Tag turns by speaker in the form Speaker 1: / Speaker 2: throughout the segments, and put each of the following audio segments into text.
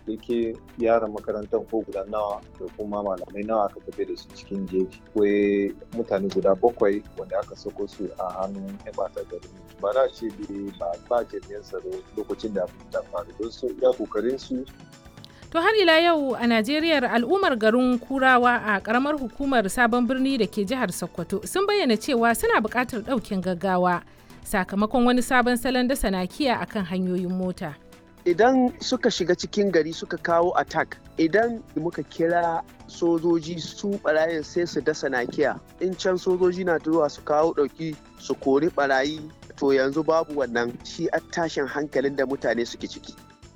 Speaker 1: yake yaran makarantar ko guda nawa da kuma malamai nawa aka tafi da su cikin jeji. Akwai mutane guda 7 wanda aka sako su a hannun 'yan ɓata gari. Ba na ce ba jami'an tsaro lokacin da abin ta faru don su iya kokarin su.
Speaker 2: To har ila yau a Najeriya al'ummar garin Kurawa a karamar hukumar Sabon Birni da ke jihar Sokoto sun bayyana cewa suna buƙatar ɗaukin gaggawa sakamakon wani sabon salon dasa nakiya akan hanyoyin mota.
Speaker 3: Idan suka shiga cikin gari suka kawo attack, idan muka kira sojoji su barayin sai su dasa nakiya, in can sojoji na zuwa su kawo ɗauki su kori barayi, to yanzu babu wannan, shi a tashin hankalin da mutane suke ciki.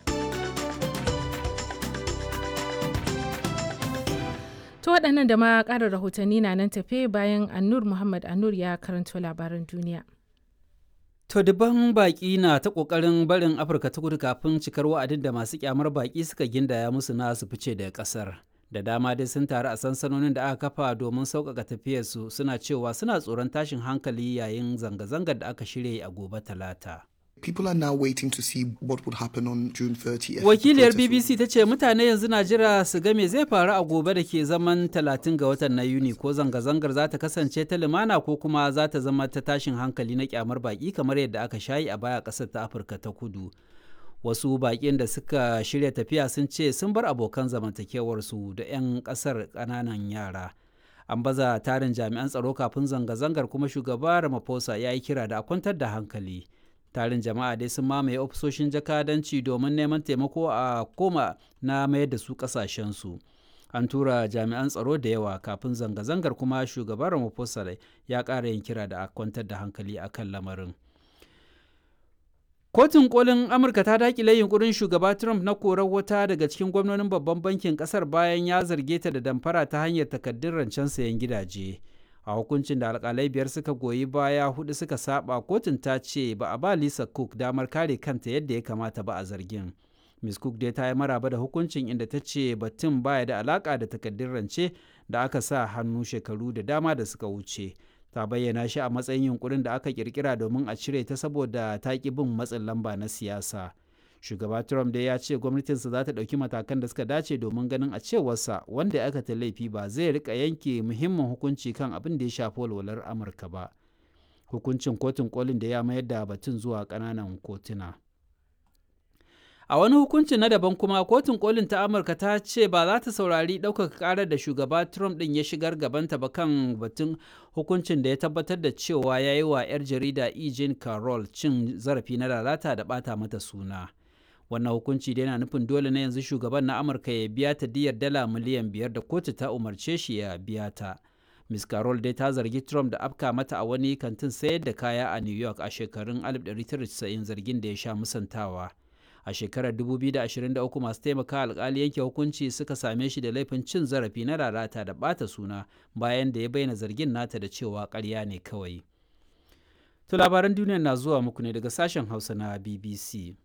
Speaker 2: To waɗannan da ma ƙarin rahotanni na nan tafe bayan Annur Muhammad Annur ya karanto labaran duniya.
Speaker 4: To dubban baƙi na ta ƙoƙarin barin Afirka ta Kudu kafin cikar wa'adin da masu kyamar baƙi suka gindaya musu na su fice daga ƙasar. Da dama dai sun taru a sansanonin da aka kafa domin sauƙaƙa tafiyarsu, suna cewa suna tsoron tashin hankali yayin zanga-zangar da aka shirya a gobe Talata.
Speaker 5: People are now waiting to see what would happen on June 30th.
Speaker 4: Wakiliyar BBC ta ce mutane yanzu na jira su ga me zai faru a gobe da ke zaman 30 ga watan na Yuni, ko zanga-zangar za ta kasance ta lumana ko kuma za ta zama ta tashin hankali na kyamar baki kamar yadda aka shayi a baya ƙasar ta Afirka ta Kudu. Wasu baƙin da suka shirya tafiya sun ce sun bar abokan zamantakewarsu da 'yan ƙasar ƙananan yara. An baza tarin jami'an tsaro kafin zanga-zangar, kuma shugaba Ramaphosa ya yi kira da a kwantar da hankali. Tarin jama'a dai sun mamaye ofisoshin jakadanci domin neman taimako a koma na mayar da su kasashensu. An tura jami'an tsaro da yawa kafin zanga-zangar, kuma shugaban Ramaphosa ya ƙara yin kira da a kwantar da hankali a kan lamarin. Kotun kolin Amurka ta daƙile yunkurin shugaba Trump na korar wata daga cikin gwamnonin babban bankin ƙasar bayan ya zarge ta da damfara ta hanyar takardun rancen sayen gidaje. A hukuncin da alkalai 5 suka goyi baya 4 suka saba, kotun ta ce ba a ba Lisa Cook damar kare kanta yadda ya kamata ba a zargin. Ms. Cook dai ta yi maraba da hukuncin, inda ta ce batun baya da alaka da takardun rance da aka sa hannu shekaru da dama da suka wuce. Ta bayyana shi a matsayin yunkurin da aka kirkira domin a cire ta saboda ta ƙi bin matsin lamba na siyasa. Shugaba Trump dai ya ce gwamnatinsa za ta ɗauki matakan da suka dace domin ganin a cewarsa wanda ya aikata laifi ba zai rika yanke muhimmin hukunci kan abin da ya shafi walwalar Amurka ba. Hukuncin kotun kolin da ya mayar da batun zuwa ƙananan kotuna. A wani hukunci na daban kuma, kotun kolin ta Amurka ta ce ba za ta saurari ɗaukaka ƙarar da shugaba Trump ɗin ya shigar gabanta ba kan batun hukuncin da ya tabbatar da cewa ya yi wa 'yar jarida E. Jean Carroll cin zarafi na lalata da ɓata mata suna. Wannan hukunci da yana nufin dole na yanzu shugaban na Amurka ya biya ta diyyar dala miliyan 5 da kotu ta umarce shi ya biya ta. Ms. Carroll dai ta zargi Trump da afka mata a wani kantin sayar da kaya a New York a shekarun 1990, zargin da ya sha musantawa. A shekarar 2023 masu taimaka alkali yanke hukunci suka same shi da laifin cin zarafi na lalata da ɓata suna bayan da ya bayyana zargin nata da cewa ƙarya ne kawai. To labaran duniya na zuwa muku ne daga sashen Hausa na BBC.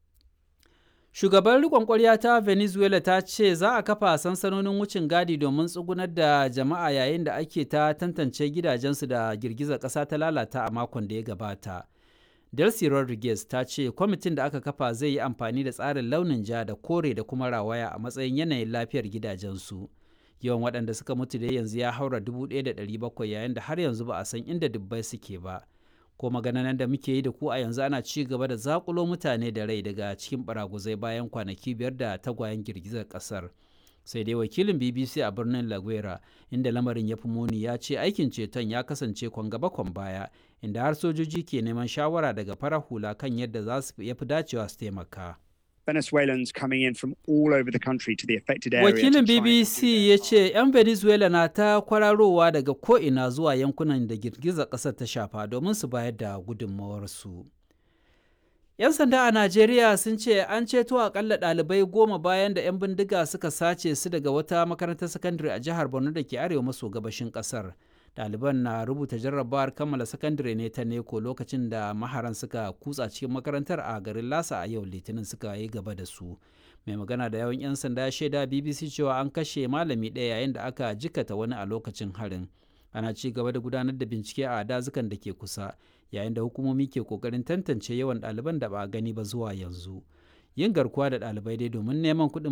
Speaker 4: Shugaban riƙon ƙwarya ta Venezuela ta ce za a kafa sansanonin wucin gadi domin tsugunar da jama'a yayin da ake ta tantance gidajensu da girgizar ƙasa ta lalata a makon da ya gabata. Delcy Rodriguez ta ce kwamitin da aka kafa zai yi amfani da tsarin launin ja da kore da kuma rawaya a matsayin yanayin lafiyar gidajensu. Yawan waɗanda suka mutu da yanzu ya haura 1,700, yayin da har yanzu ba a san inda dubbai suke ba. Ko maganan da muke yi da ku a yanzu ana ci gaba da zakulo mutane da rai daga cikin baraguzai bayan kwanaki 5 da tagwayen girgizar kasar. Sai dai wakilin BBC a birnin La Guera, inda lamarin ya fi muni, ya ce aikin ceton ya kasance kwan gaba kwan baya, inda har sojoji ke neman shawara daga farar hula kan yadda za su yafi dacewa su taimaka.
Speaker 6: Venezuelans coming in from all over the country to the affected area.
Speaker 4: Wakilin BBC ya ce 'yan Venezuela na ta kwararowa daga ko'ina zuwa yankunan da girgizar ƙasar ta shafa domin su bayar da gudunmawarsu. 'Yan sanda a Najeriya sun ce an ceto akalla ɗalibai 10 bayan da 'yan bindiga suka sace su daga wata makarantar sakandare a jihar Borno da ke arewa maso gabashin ƙasar. Ɗaliban na rubuta jarrabawar kammala sakandare ne ta neko lokacin da maharan suka kutsa cikin makarantar a garin Lasa a yau Litinin suka yi gaba da su. Mai magana da yawan 'yan sanda ya shaida BBC cewa an kashe malami ɗaya yayin da aka jikata wani a lokacin harin. Ana ci gaba da gudanar da bincike a dazukan da ke kusa, yayin da hukumomi ke kokarin tantance yawan ɗaliban da ba a gani ba zuwa yanzu. Yin garkuwa da ɗalibai dai domin neman kuɗin